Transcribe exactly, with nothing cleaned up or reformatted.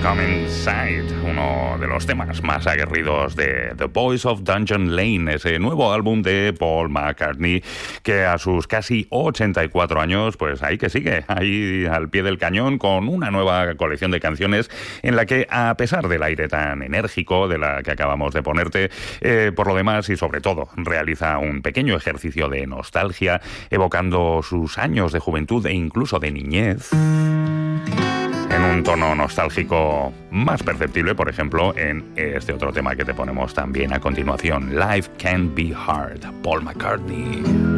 Come Inside, uno de los temas más aguerridos de The Boys of Dungeon Lane, ese nuevo álbum de Paul McCartney, que a sus casi ochenta y cuatro años, pues ahí que sigue, ahí al pie del cañón, con una nueva colección de canciones en la que, a pesar del aire tan enérgico de la que acabamos de ponerte, eh, por lo demás y sobre todo, realiza un pequeño ejercicio de nostalgia, evocando sus años de juventud e incluso de niñez, en un tono nostálgico más perceptible, por ejemplo, en este otro tema que te ponemos también a continuación, Life Can Be Hard, Paul McCartney.